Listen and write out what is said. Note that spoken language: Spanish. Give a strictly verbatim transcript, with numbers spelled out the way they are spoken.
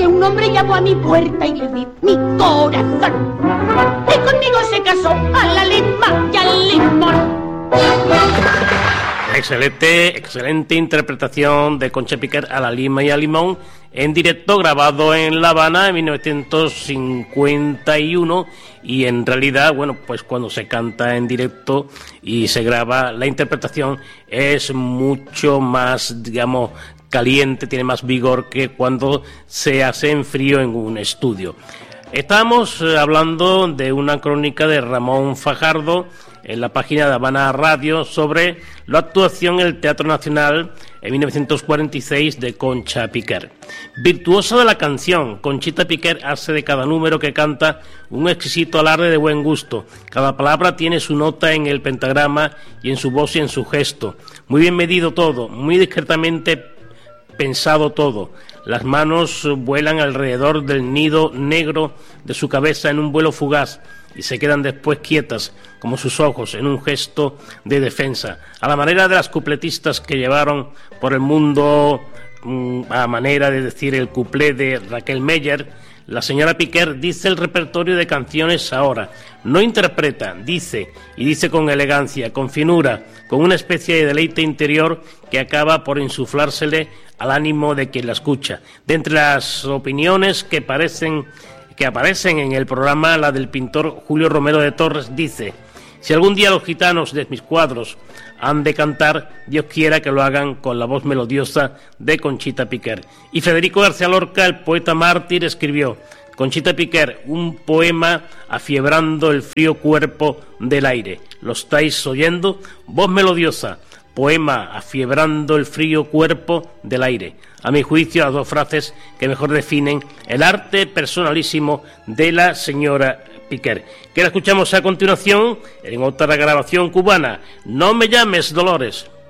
que un hombre llamó a mi puerta y le di mi corazón. Y conmigo se casó a la lima y al limón. Excelente, excelente interpretación de Concha Piquer a la lima y al limón, en directo, grabado en La Habana en mil novecientos cincuenta y uno, y en realidad, bueno, pues cuando se canta en directo y se graba, la interpretación es mucho más, digamos, caliente, tiene más vigor que cuando se hace en frío en un estudio. Estamos hablando de una crónica de Ramón Fajardo en la página de Habana Radio sobre la actuación en el Teatro Nacional en mil novecientos cuarenta y seis de Concha Piquer. Virtuosa de la canción, Conchita Piquer hace de cada número que canta un exquisito alarde de buen gusto. Cada palabra tiene su nota en el pentagrama y en su voz y en su gesto. Muy bien medido todo, muy discretamente pensado todo. Las manos vuelan alrededor del nido negro de su cabeza en un vuelo fugaz y se quedan después quietas, como sus ojos, en un gesto de defensa, a la manera de las cupletistas que llevaron por el mundo, a manera de decir el cuplé de Raquel Meyer. La señora Piquer dice el repertorio de canciones ahora, no interpreta, dice, y dice con elegancia, con finura, con una especie de deleite interior que acaba por insuflársele al ánimo de quien la escucha. De entre las opiniones que parecen que aparecen en el programa, la del pintor Julio Romero de Torres dice: si algún día los gitanos de mis cuadros han de cantar, Dios quiera que lo hagan con la voz melodiosa de Conchita Piquer. Y Federico García Lorca, el poeta mártir, escribió: Conchita Piquer, un poema afiebrando el frío cuerpo del aire. ¿Lo estáis oyendo? Voz melodiosa, poema afiebrando el frío cuerpo del aire. A mi juicio, las dos frases que mejor definen el arte personalísimo de la señora Piquer, que la escuchamos a continuación en otra grabación cubana. No me llames Dolores.